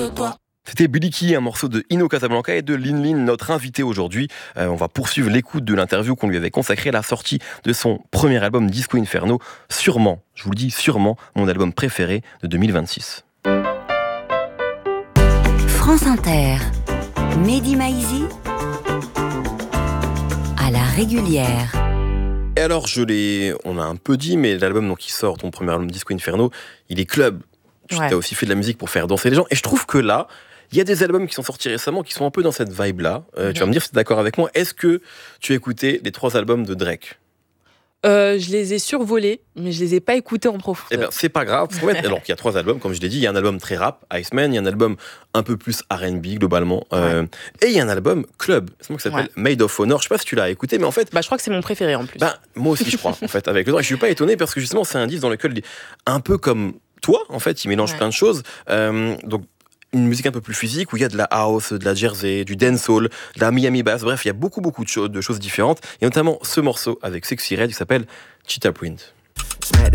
de toi. C'était Billy Key, un morceau de Ino Casablanca et de Lin Lin, notre invité aujourd'hui. On va poursuivre l'écoute de l'interview qu'on lui avait consacrée à la sortie de son premier album Disco Inferno. Sûrement, je vous le dis, sûrement mon album préféré de 2026. France Inter, Mehdi Maizi, à la régulière. Et alors, on a un peu dit, mais l'album donc, qui sort, ton premier album Disco Inferno, il est club. Tu as aussi fait de la musique pour faire danser les gens. Et je trouve que là, il y a des albums qui sont sortis récemment qui sont un peu dans cette vibe-là. Tu vas me dire si tu es d'accord avec moi. Est-ce que tu as écouté les 3 albums de Drake ? Je les ai survolés, mais je les ai pas écoutés en profondeur. Eh bien, c'est pas grave. Alors qu'il y a 3 albums, comme je l'ai dit, il y a un album très rap, Iceman, il y a un album un peu plus R&B globalement, et il y a un album club, qui s'appelle Made of Honor. Je sais pas si tu l'as écouté, mais en fait, je crois que c'est mon préféré en plus. Moi aussi, je crois. En fait, avec le temps, je suis pas étonné parce que justement, c'est un disque dans lequel, un peu comme toi, en fait, il mélange plein de choses. Donc une musique un peu plus physique où il y a de la house, de la jersey, du dancehall, de la Miami bass, bref, il y a beaucoup de choses différentes, et notamment ce morceau avec Sexy Red qui s'appelle Cheetah Print.